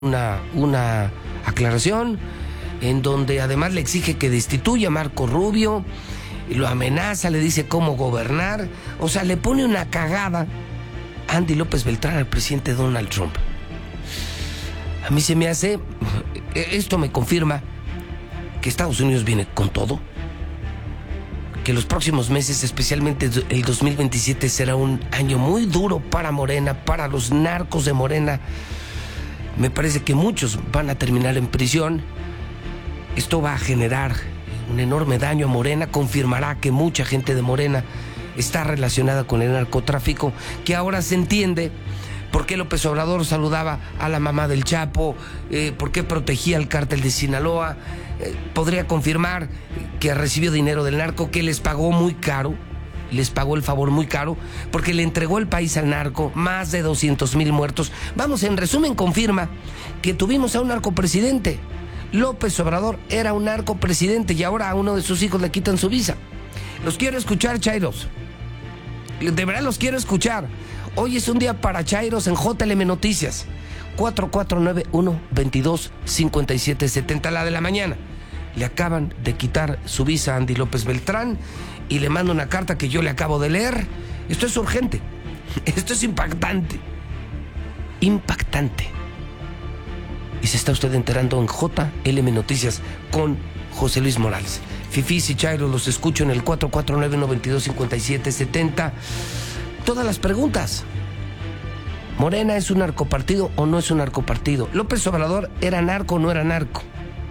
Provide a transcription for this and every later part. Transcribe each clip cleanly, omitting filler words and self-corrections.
una aclaración en donde además le exige que destituya a Marco Rubio, y lo amenaza, le dice cómo gobernar, o sea, le pone una cagada a Andy López Beltrán, al presidente Donald Trump. A mí se me hace, esto me confirma que Estados Unidos viene con todo, que los próximos meses, especialmente el 2027, será un año muy duro para Morena, para los narcos de Morena. Me parece que muchos van a terminar en prisión. Esto va a generar un enorme daño a Morena, confirmará que mucha gente de Morena está relacionada con el narcotráfico, que ahora se entiende por qué López Obrador saludaba a la mamá del Chapo, por qué protegía al cártel de Sinaloa. Podría confirmar que recibió dinero del narco, que les pagó muy caro, les pagó el favor muy caro, porque le entregó el país al narco, más de 200,000 muertos. Vamos, en resumen, confirma que tuvimos a un narcopresidente. López Obrador era un narcopresidente y ahora a uno de sus hijos le quitan su visa. Los quiero escuchar, chairos. De verdad los quiero escuchar. Hoy es un día para chairos en JLM Noticias. 4491-225770, la de la mañana. Le acaban de quitar su visa a Andy López Beltrán y le mando una carta que yo le acabo de leer. Esto es urgente. Esto es impactante. Impactante. Y se está usted enterando en JLM Noticias con José Luis Morales. Fifís y chairos, los escucho en el 4491-225770. Todas las preguntas. ¿Morena es un narcopartido o no es un narcopartido? ¿López Obrador era narco o no era narco?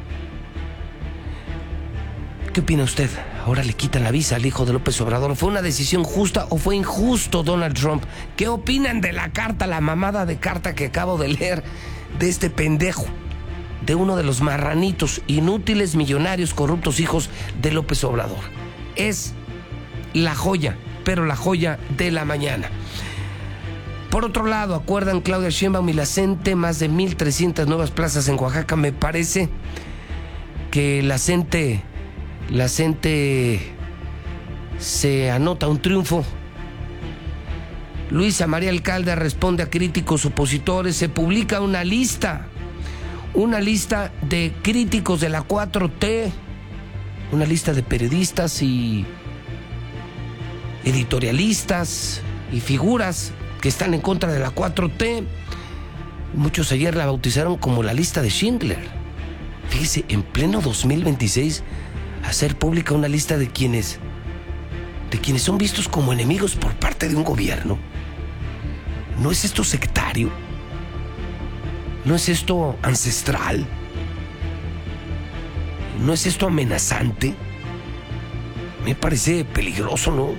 ¿Qué opina usted? Ahora le quitan la visa al hijo de López Obrador. ¿Fue una decisión justa o fue injusto, Donald Trump? ¿Qué opinan de la carta, la mamada de carta que acabo de leer de este pendejo, de uno de los marranitos, inútiles, millonarios, corruptos hijos de López Obrador? Es la joya, pero la joya de la mañana. Por otro lado, acuerdan Claudia Sheinbaum y la CENTE más de 1,300 nuevas plazas en Oaxaca. Me parece que la CENTE se anota un triunfo. Luisa María Alcalde responde a críticos opositores. Se publica una lista de críticos de la 4T, una lista de periodistas y editorialistas y figuras que están en contra de la 4T. Muchos ayer la bautizaron como la lista de Schindler. Fíjese, en pleno 2026, hacer pública una lista de quienes son vistos como enemigos por parte de un gobierno. ¿No es esto sectario? ¿No es esto ancestral? ¿No es esto amenazante? Me parece peligroso, ¿no?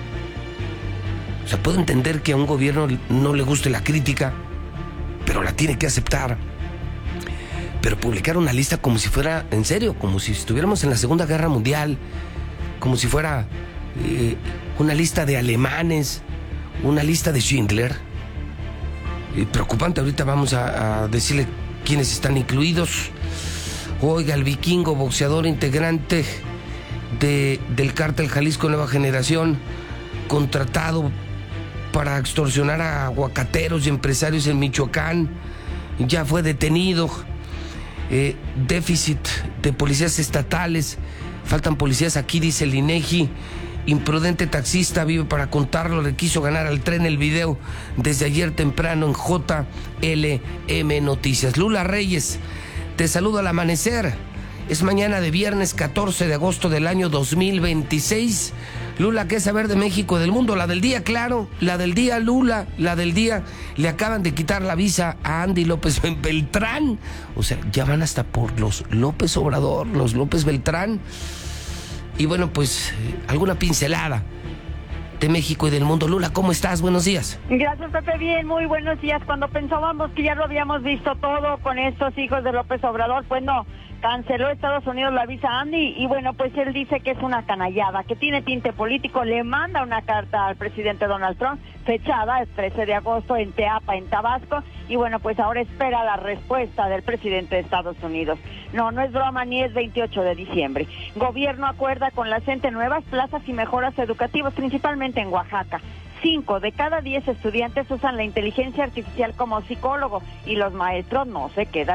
O sea, puedo entender que a un gobierno no le guste la crítica, pero la tiene que aceptar. Pero publicar una lista como si fuera, en serio, como si estuviéramos en la Segunda Guerra Mundial, como si fuera una lista de alemanes, una lista de Schindler. Preocupante. Ahorita vamos a decirle quiénes están incluidos. Oiga, el vikingo, boxeador integrante del cártel Jalisco Nueva Generación, contratado para extorsionar a aguacateros y empresarios en Michoacán, ya fue detenido. Déficit de policías estatales, faltan policías aquí, dice el INEGI. Imprudente taxista vive para contarlo, le quiso ganar al tren. El video desde ayer temprano en JLM Noticias. Lula Reyes, te saludo al amanecer. Es mañana de viernes 14 de agosto del año 2026. Lula, ¿qué saber de México, del mundo? La del día, claro, la del día, Lula, la del día. Le acaban de quitar la visa a Andy López Beltrán. O sea, ya van hasta por los López Obrador, los López Beltrán. Y bueno, pues, alguna pincelada de México y del mundo. Lula, ¿cómo estás? Buenos días. Gracias, Pepe. Bien, muy buenos días. Cuando pensábamos que ya lo habíamos visto todo con estos hijos de López Obrador, pues no, canceló Estados Unidos la visa a Andy y bueno, pues él dice que es una canallada, que tiene tinte político. Le manda una carta al presidente Donald Trump, fechada el 13 de agosto en Teapa, en Tabasco, y bueno, pues ahora espera la respuesta del presidente de Estados Unidos. No es broma, ni es 28 de diciembre. Gobierno acuerda con la CENTE nuevas plazas y mejoras educativas, principalmente en Oaxaca. 5 de cada 10 estudiantes usan la inteligencia artificial como psicólogo y los maestros no se quedan